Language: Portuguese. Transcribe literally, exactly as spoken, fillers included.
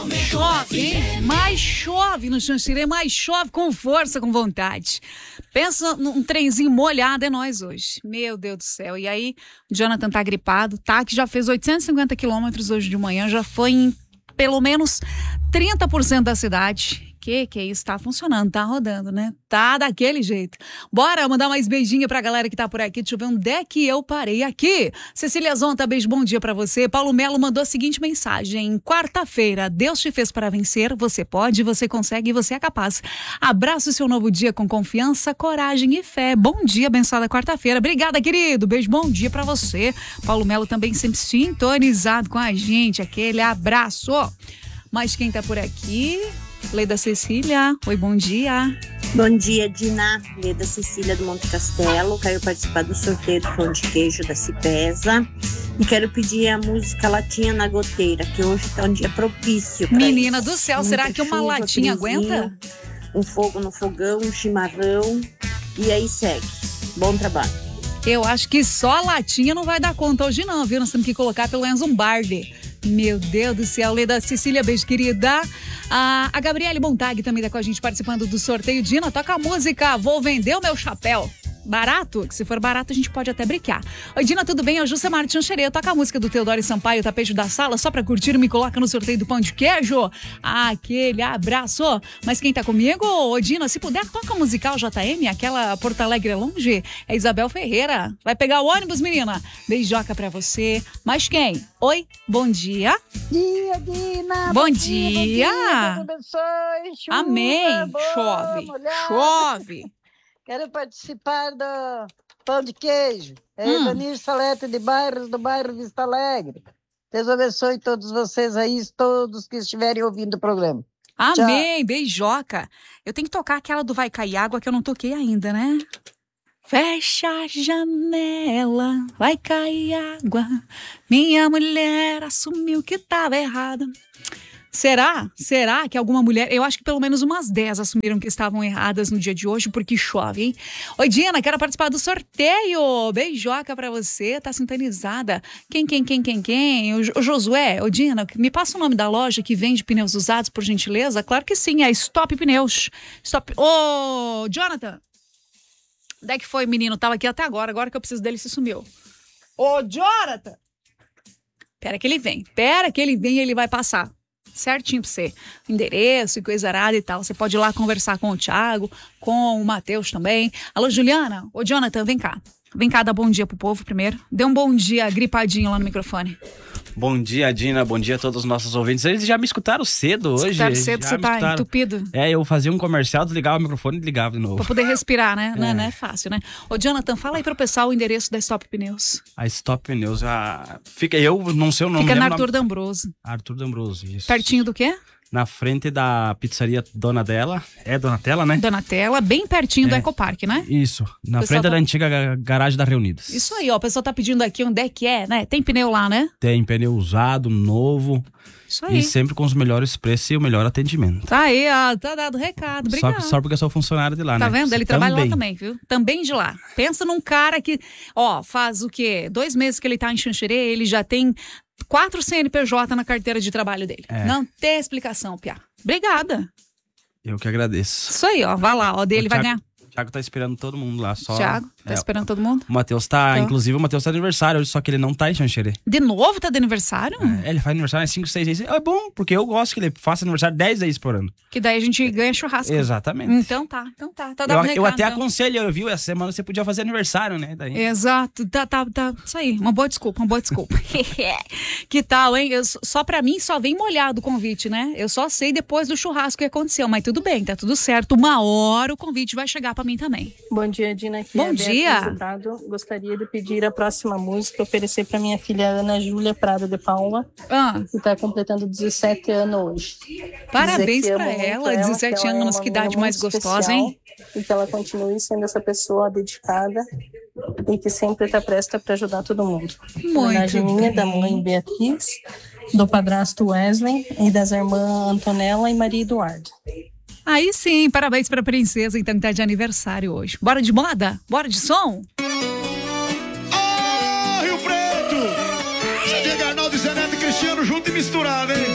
Chove, hein? Mais chove no Xanxerê, mais chove com força, com vontade. Pensa num trenzinho molhado, é nós hoje. Meu Deus do céu. E aí, o Jonathan tá gripado, tá? Que já fez oitocentos e cinquenta quilômetros hoje de manhã, já foi em pelo menos trinta por cento da cidade. Que que é isso? Tá funcionando, tá rodando, né? Tá daquele jeito. Bora mandar mais beijinho pra galera que tá por aqui. Deixa eu ver onde é que eu parei aqui. Cecília Zonta, beijo, bom dia pra você. Paulo Melo mandou a seguinte mensagem. Quarta-feira, Deus te fez para vencer. Você pode, você consegue e você é capaz. Abraço o seu novo dia com confiança, coragem e fé. Bom dia, abençoada quarta-feira. Obrigada, querido. Beijo, bom dia pra você. Paulo Melo também sempre sintonizado com a gente. Aquele abraço. Mas quem tá por aqui... Leda Cecília, oi, bom dia. Bom dia, Dina. Leda Cecília do Monte Castelo. Quero participar do sorteio do pão de queijo da Cipesa. E quero pedir a música Latinha na Goteira, que hoje está um dia propício. Menina isso. do céu, Muita será que uma chuva, latinha friozinho, aguenta? Um fogo no fogão, um chimarrão. E aí segue. Bom trabalho. Eu acho que só a latinha não vai dar conta hoje não, viu? Nós temos que colocar pelo menos um barde. Meu Deus do céu, Leda Cecília, beijo, querida. A, a Gabriele Montag também tá com a gente participando do sorteio. Dina, toca a música, vou vender o meu chapéu. Barato? Que se for barato a gente pode até brincar. Oi, Dina, tudo bem? Eu Jussemar Xanxerê, toca a música do Teodoro Sampaio, Tapejo da Sala, só pra curtir, me coloca no sorteio do pão de queijo. Aquele abraço. Mas quem tá comigo? Ô, Dina, se puder, toca a musical J M, aquela Porto Alegre é longe. É Isabel Ferreira. Vai pegar o ônibus, menina? Beijoca pra você. Mas quem? Oi, bom dia. Dia, Dina. Bom, bom dia. dia. Bom dia. Deus abençoe. Chuva, Amém. boa, Chove. molhada. Chove. Quero participar do pão de queijo. É Hum. Ivanir Salete de Bairros, do bairro Vista Alegre. Deus abençoe todos vocês aí, todos que estiverem ouvindo o programa. Amém, Tchau. beijoca. Eu tenho que tocar aquela do Vai Cair Água que eu não toquei ainda, né? Fecha a janela, vai cair água. Minha mulher assumiu que estava errada. Será? Será que alguma mulher... Eu acho que pelo menos umas dez assumiram que estavam erradas no dia de hoje, porque chove, hein? Oi, Dina, quero participar do sorteio. Beijoca pra você, tá sintonizada. Quem, quem, quem, quem, quem? O, o Josué, ô Dina, me passa o nome da loja que vende pneus usados, por gentileza? Claro que sim, é Stop Pneus. Stop... Ô, Jonathan! Onde é que foi, menino? Tava aqui até agora, agora que eu preciso dele, se sumiu. Ô, Jonathan! Pera que ele vem, pera que ele vem e ele vai passar. Certinho pra você, endereço e coisa arada e tal. Você pode ir lá conversar com o Thiago, com o Matheus também. Alô, Juliana? Ô, Jonathan, vem cá. Vem cá dar bom dia pro povo primeiro. Dê um bom dia gripadinho lá no microfone. Bom dia, Dina. Bom dia a todos os nossos ouvintes. Eles já me escutaram cedo hoje. Escutaram cedo, já você me tá escutaram. entupido. É, eu fazia um comercial, desligava o microfone e ligava de novo. Pra poder respirar, né? É. Não, é, não é fácil, né? Ô, Jonathan, fala aí pro pessoal o endereço da Stop Pneus. A Stop Pneus, a... fica, eu não sei o nome. Fica na lembro Arthur o nome. D'Ambroso. Arthur D'Ambroso, isso. Pertinho do quê? Na frente da pizzaria Dona Dela. É Donatella, né? Donatella, bem pertinho do É. Ecopark, né? Isso, na O pessoal frente tá- da antiga ga- garagem da Reunidas. Isso aí, ó. O pessoal tá pedindo aqui onde é que é, né? Tem pneu lá, né? Tem pneu usado, novo. Isso aí. E sempre com os melhores preços e o melhor atendimento. Tá aí, ó. Tá dado o recado. Só, Obrigado. só porque eu sou funcionário de lá, Tá né? vendo? Ele trabalha lá Também. também, viu? Também de lá. Pensa num cara que, ó, faz o quê? Dois meses que ele tá em Xanxerê, ele já tem quatro C N P J na carteira de trabalho dele. É. Não tem explicação, Piá. Obrigada. Eu que agradeço. Isso aí, ó. Vai lá, ó. Dele O vai Thiago- ganhar. O Thiago tá esperando todo mundo lá. Só... Thiago, tá É, esperando todo mundo? O Matheus tá, Então. inclusive o Matheus tá de aniversário hoje, só que ele não tá em Xanxerê. De novo tá de aniversário? É, ele faz aniversário cinco, seis vezes. É bom, porque eu gosto que ele faça aniversário dez vezes por ano. Que daí a gente ganha churrasco. Exatamente. Então tá, então tá. Tá Eu, dado eu recado, até então. aconselho, eu vi, essa semana você podia fazer aniversário, né? Daí... Exato, tá, tá, tá. Isso aí, uma boa desculpa, uma boa desculpa. Que tal, hein? Eu, só pra mim só vem molhado o convite, né? Eu só sei depois do churrasco que aconteceu, mas tudo bem, tá tudo certo. Uma hora o convite vai chegar pra mim também. Bom dia, Dina. Aqui Bom é a Beatriz dia. Prado. Gostaria de pedir a próxima música, oferecer para minha filha Ana Júlia Prado de Paula, Ah, que está completando dezessete anos hoje. parabéns Dizer que pra amo muito ela, dezessete que ela é anos, uma que idade menina mais muito gostosa, especial, hein? E que ela continue sendo essa pessoa dedicada e que sempre está presta para ajudar todo mundo. Muito Homenagem minha, bem. da mãe Beatriz, do padrasto Wesley e das irmãs Antonella e Maria Eduardo. Aí sim, parabéns pra princesa, então, que tá de aniversário hoje. Bora de moda? Bora de som? Rio Preto! Diego Arnaldo e Zé Neto e Cristiano junto e misturado, hein?